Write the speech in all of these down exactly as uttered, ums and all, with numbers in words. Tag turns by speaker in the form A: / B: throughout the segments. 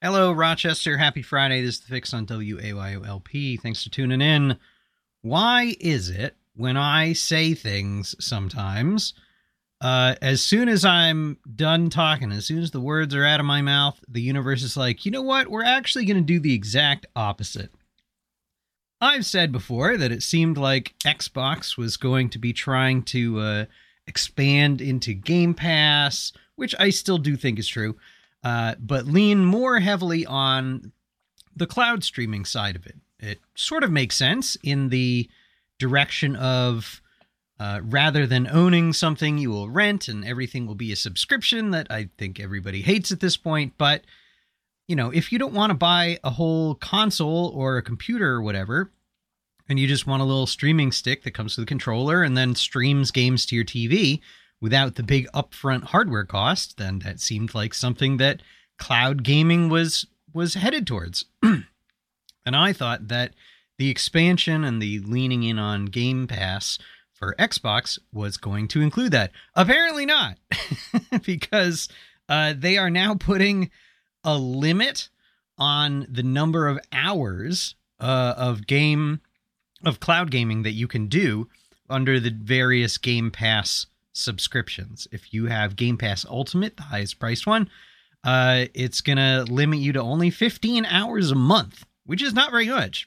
A: Hello, Rochester. Happy Friday. This is The Fix on W A Y O L P. Thanks for tuning in. Why is it when I say things sometimes, uh, as soon as I'm done talking, as soon as the words are out of my mouth, the universe is like, you know what? We're actually going to do the exact opposite. I've said before that it seemed like Xbox was going to be trying to uh, expand into Game Pass, which I still do think is true. Uh, but lean more heavily on the cloud streaming side of it. It sort of makes sense in the direction of uh, rather than owning something you will rent and everything will be a subscription that I think everybody hates at this point. But, you know, if you don't want to buy a whole console or a computer or whatever, and you just want a little streaming stick that comes with a controller and then streams games to your T V, without the big upfront hardware cost, then that seemed like something that cloud gaming was was headed towards. And I thought that the expansion and the leaning in on Game Pass for Xbox was going to include that. Apparently not, because uh, they are now putting a limit on the number of hours uh, of game of cloud gaming that you can do under the various Game Pass subscriptions. If you have Game Pass Ultimate, the highest priced one, uh, it's going to limit you to only fifteen hours a month, which is not very much,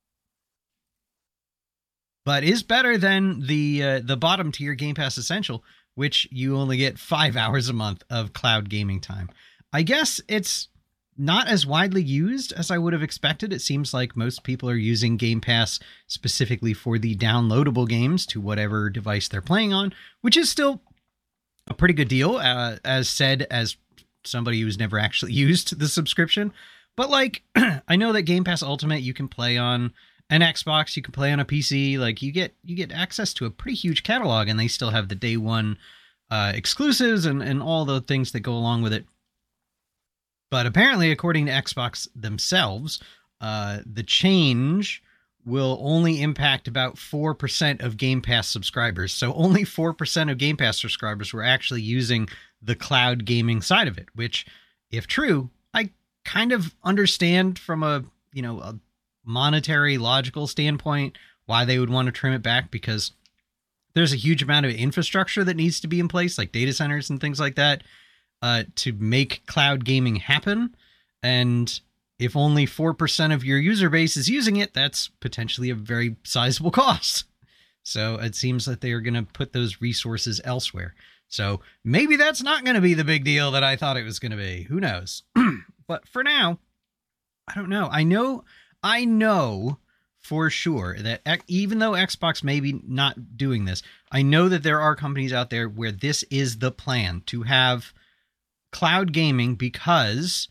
A: but is better than the uh, the bottom tier Game Pass Essential, which you only get five hours a month of cloud gaming time. I guess it's not as widely used as I would have expected. It seems like most people are using Game Pass specifically for the downloadable games to whatever device they're playing on, which is still a pretty good deal, uh, as said as somebody who's never actually used the subscription. But like, I know that Game Pass Ultimate, you can play on an Xbox, you can play on a P C, like you get you get access to a pretty huge catalog, and they still have the day one uh, exclusives and, and all the things that go along with it. But apparently, according to Xbox themselves, uh, the change will only impact about four percent of Game Pass subscribers. So only four percent of Game Pass subscribers were actually using the cloud gaming side of it, which, if true, I kind of understand from a, you know, a monetary, logical standpoint why they would want to trim it back, because there's a huge amount of infrastructure that needs to be in place, like data centers and things like that, Uh, to make cloud gaming happen. And if only four percent of your user base is using it, that's potentially a very sizable cost. So it seems that they are going to put those resources elsewhere. So maybe that's not going to be the big deal that I thought it was going to be. Who knows? But for now, I don't know. I know, I know for sure that even though Xbox may be not doing this, I know that there are companies out there where this is the plan, to have cloud gaming, because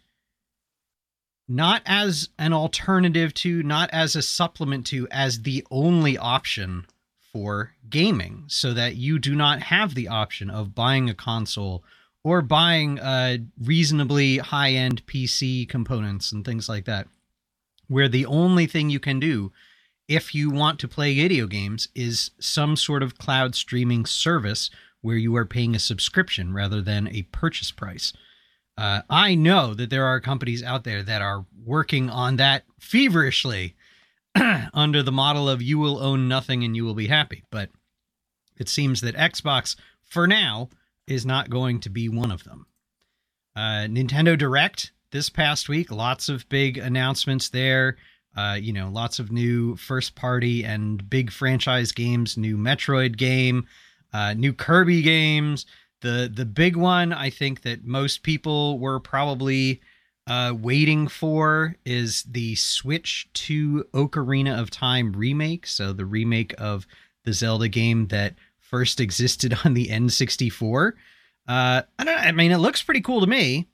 A: not as an alternative to, not as a supplement to, as the only option for gaming, so that you do not have the option of buying a console or buying uh, reasonably high-end P C components and things like that, where the only thing you can do if you want to play video games is some sort of cloud streaming service where you are paying a subscription rather than a purchase price. Uh, I know that there are companies out there that are working on that feverishly under the model of you will own nothing and you will be happy. But it seems that Xbox, for now, is not going to be one of them. Uh, Nintendo Direct this past week, lots of big announcements there. Uh, you know, lots of new first party and big franchise games, new Metroid game, uh, new Kirby games. The the big one, I think, that most people were probably uh, waiting for is the Switch two Ocarina of Time remake. So the remake of the Zelda game that first existed on the N sixty-four. Uh, I don't know. I mean, it looks pretty cool to me.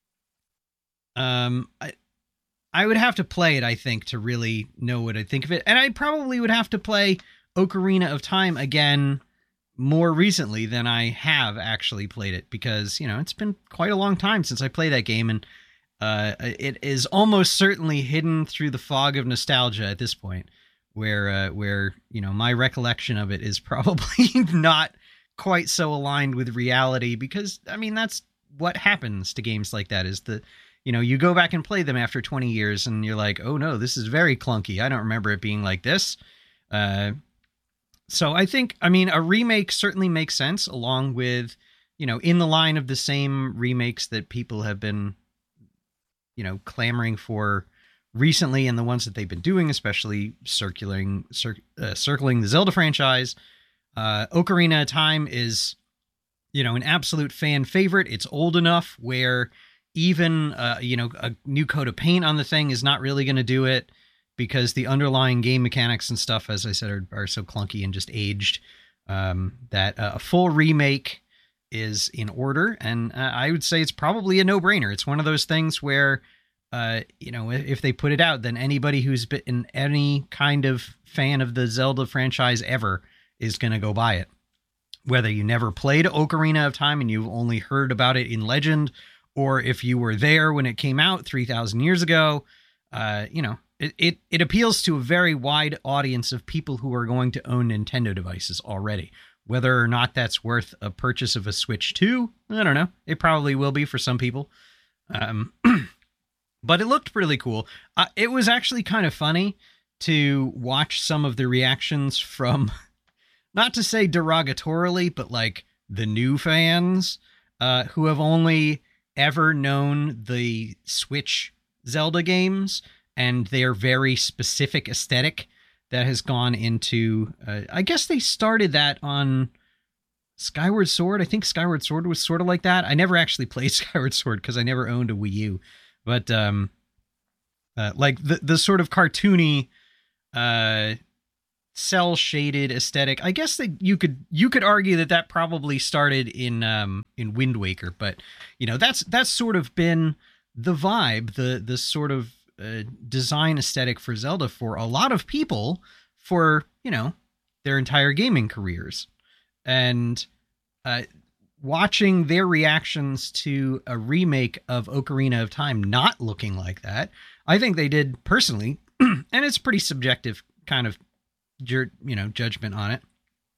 A: Um, I, I would have to play it, I think, to really know what I think of it. And I probably would have to play Ocarina of Time again more recently than I have actually played it, because, you know, it's been quite a long time since I played that game, and uh, it is almost certainly hidden through the fog of nostalgia at this point, where, uh, where, you know, my recollection of it is probably not quite so aligned with reality, because, I mean, that's what happens to games like that, is the you know, you go back and play them after twenty years and you're like, oh no, this is very clunky. I don't remember it being like this. Uh, so I think, I mean, a remake certainly makes sense, along with, you know, in the line of the same remakes that people have been, you know, clamoring for recently, and the ones that they've been doing, especially circulating, cir- uh, circling the Zelda franchise. Uh, Ocarina of Time is, you know, an absolute fan favorite. It's old enough where even, uh, you know, a new coat of paint on the thing is not really going to do it, because the underlying game mechanics and stuff, as I said, are, are so clunky and just aged, um, that uh, a full remake is in order. And uh, I would say it's probably a no-brainer. It's one of those things where, uh, you know, if they put it out, then anybody who's been any kind of fan of the Zelda franchise ever is going to go buy it. Whether you never played Ocarina of Time and you've only heard about it in legend, or if you were there when it came out three thousand years ago, uh, you know, it, it, it appeals to a very wide audience of people who are going to own Nintendo devices already. Whether or not that's worth a purchase of a Switch two, I don't know. It probably will be for some people. Um, but it looked really cool. Uh, it was actually kind of funny to watch some of the reactions from, not to say derogatorily, but like the new fans uh, who have only ever known the Switch Zelda games and their very specific aesthetic that has gone into, uh, I guess they started that on Skyward Sword. I think Skyward Sword was sort of like that. I never actually played Skyward Sword because I never owned a Wii U, but um, uh, like the, the sort of cartoony, uh, cell shaded aesthetic. I guess that you could, you could argue that that probably started in, um, in Wind Waker, but you know, that's, that's sort of been the vibe, the, the sort of, Uh, design aesthetic for Zelda for a lot of people for, you know, their entire gaming careers. And uh, watching their reactions to a remake of Ocarina of Time not looking like that, I think they did personally, and it's pretty subjective kind of, you know, judgment on it.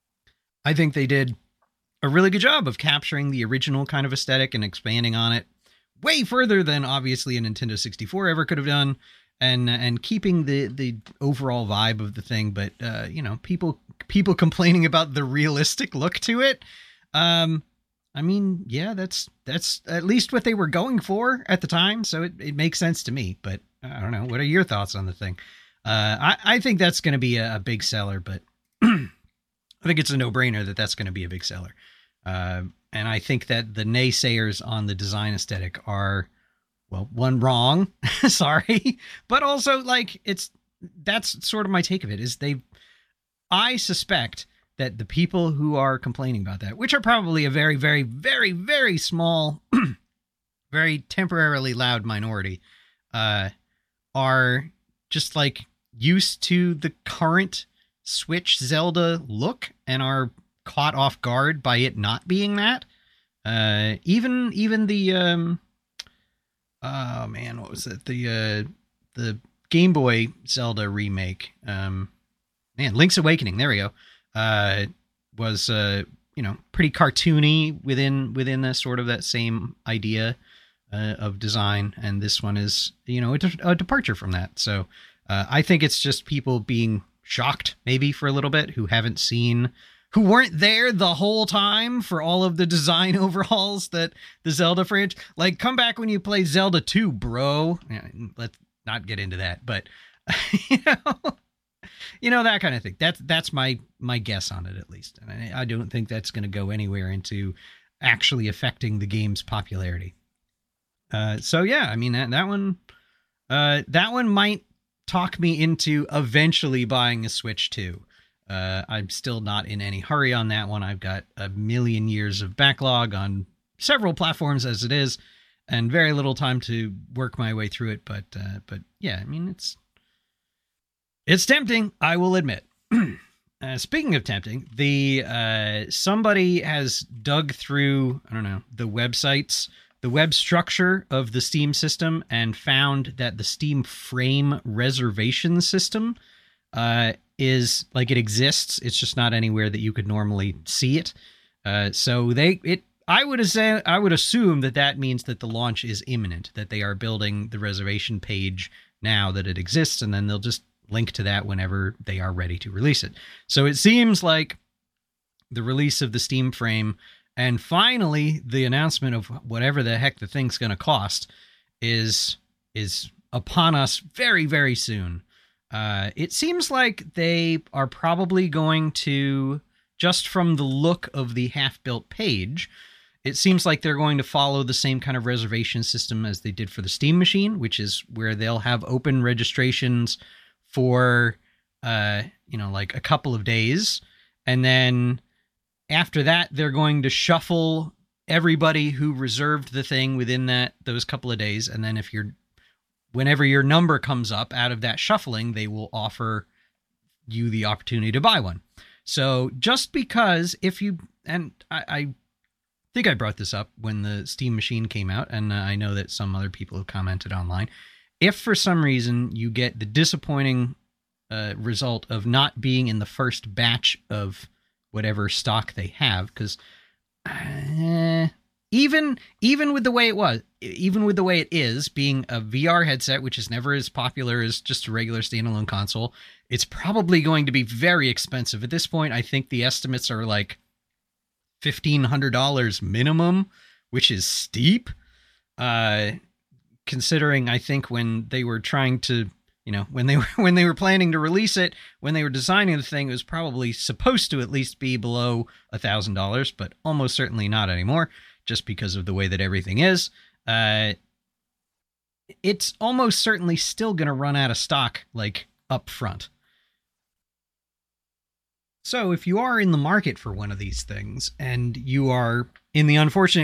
A: I think they did a really good job of capturing the original kind of aesthetic and expanding on it way further than obviously a Nintendo sixty-four ever could have done, and and keeping the the overall vibe of the thing. But uh, you know, people people complaining about the realistic look to it. Um, I mean, yeah, that's that's at least what they were going for at the time, so it, it makes sense to me. But I don't know. What are your thoughts on the thing? Uh, I I think that's going to be a, a big seller, but I think it's a no brainer that that's going to be a big seller. Uh, And I think that the naysayers on the design aesthetic are, well, one, wrong, sorry, but also like it's, that's sort of my take of it is they, I suspect that the people who are complaining about that, which are probably a very, very, very, very small, very temporarily loud minority, uh, are just like used to the current Switch Zelda look and are caught off guard by it not being that. Uh, even even the um, oh man, what was it? The uh, the Game Boy Zelda remake. Um, man, Link's Awakening. There we go. Uh, was uh, you know, pretty cartoony within within a sort of that same idea uh, of design, and this one is, you know, a, de- a departure from that. So uh, I think it's just people being shocked maybe for a little bit who haven't seen. Who weren't there the whole time for all of the design overhauls that the Zelda franchise, like, come back when you play Zelda two, bro. Yeah, let's not get into that, but you know, you know, that kind of thing. That's, that's my, my guess on it, at least. And I, I don't think that's going to go anywhere into actually affecting the game's popularity. Uh, so yeah, I mean, that, that one, uh, that one might talk me into eventually buying a Switch two. Uh, I'm still not in any hurry on that one. I've got a million years of backlog on several platforms as it is, and very little time to work my way through it. But, uh, but yeah, I mean, it's, it's tempting, I will admit. uh, speaking of tempting, the, uh, somebody has dug through, I don't know, the websites, the web structure of the Steam system, and found that the Steam frame reservation system, uh, is like, it exists. It's just not anywhere that you could normally see it. Uh, so they, it I would say I would assume that that means that the launch is imminent, that they are building the reservation page now that it exists, and then they'll just link to that whenever they are ready to release it. So it seems like the release of the Steam Frame and finally the announcement of whatever the heck the thing's going to cost is is upon us very, very soon. Uh, it seems like they are probably going to, just from the look of the half-built page, it seems like they're going to follow the same kind of reservation system as they did for the Steam Machine, which is where they'll have open registrations for, uh, you know, like a couple of days. And then after that, they're going to shuffle everybody who reserved the thing within that those couple of days. And then if you're, whenever your number comes up out of that shuffling, they will offer you the opportunity to buy one. So just because if you, and I, I think I brought this up when the Steam Machine came out, and uh, I know that some other people have commented online. If for some reason you get the disappointing uh, result of not being in the first batch of whatever stock they have, because uh, even even with the way it was, even with the way it is, being a V R headset, which is never as popular as just a regular standalone console, it's probably going to be very expensive. At this point, I think the estimates are like fifteen hundred dollars minimum, which is steep. Uh, considering, I think when they were trying to, you know, when they were when they were planning to release it, when they were designing the thing, it was probably supposed to at least be below a thousand dollars, but almost certainly not anymore, just because of the way that everything is. Uh, it's almost certainly still going to run out of stock, like up front. So if you are in the market for one of these things and you are in the unfortunate